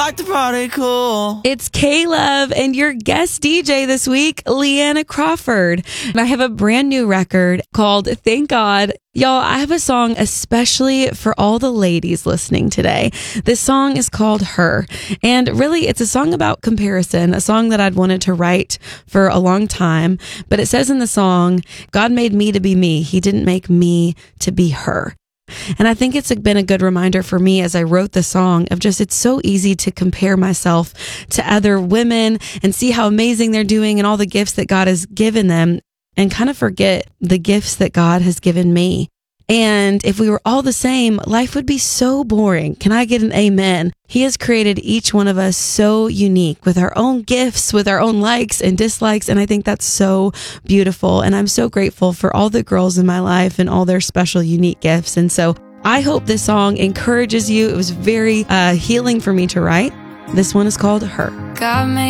like to party cool. It's K-Love and your guest DJ this week, Leanna Crawford. I have a brand new record called Thank God. Y'all, I have a song especially for all the ladies listening today. This song is called Her. And really, it's a song about comparison, a song that I'd wanted to write for a long time. But it says in the song, God made me to be me. He didn't make me to be her. And I think it's been a good reminder for me as I wrote the song of just, it's so easy to compare myself to other women and see how amazing they're doing and all the gifts that God has given them and kind of forget the gifts that God has given me. And if we were all the same, life would be so boring. Can I get an amen? He has created each one of us so unique with our own gifts, with our own likes and dislikes. And I think that's so beautiful. And I'm so grateful for all the girls in my life and all their special, unique gifts. And so I hope this song encourages you. It was very healing for me to write. This one is called Her. God made